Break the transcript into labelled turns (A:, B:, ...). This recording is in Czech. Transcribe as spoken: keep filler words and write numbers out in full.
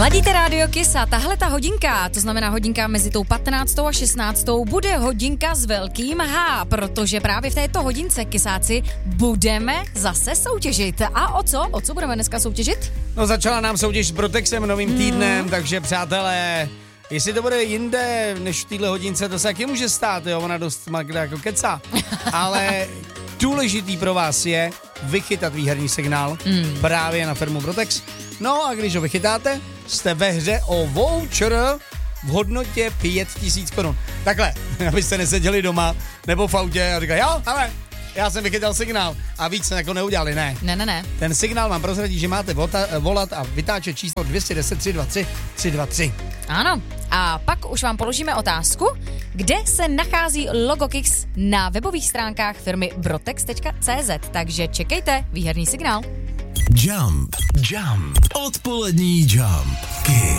A: Ladíte Rádio Kiss a tahle ta hodinka, to znamená hodinka mezi tou patnáctou a šestnáctou, bude hodinka s velkým H, protože právě v této hodince, Kisáci, budeme zase soutěžit. A o co? O co budeme dneska soutěžit?
B: No začala nám soutěž s Brotexem novým týdnem, mm. takže přátelé, jestli to bude jinde než v téhle hodince, to se taky může stát, jo, ona dost Magda jako kecá, ale důležitý pro vás je vychytat výherní signál mm. právě na firmu Brotex. No a když ho vychytáte, jste ve hře o voucher v hodnotě pět tisíc korun. Takhle, abyste neseděli doma nebo v autě a říkali, jo, ale já jsem vychytal signál a víc se jako neudělali, ne.
A: Ne, ne, ne.
B: Ten signál vám prozradí, že máte vota, volat a vytáčet číslo dvě stě deset tři sta dvacet tři tři dvacet tři.
A: Ano, a pak už vám položíme otázku, kde se nachází logo Kix na webových stránkách firmy brotex tečka cé zet, takže čekejte výherní signál.
C: Jump, jump, odpolední Jump, Kiss.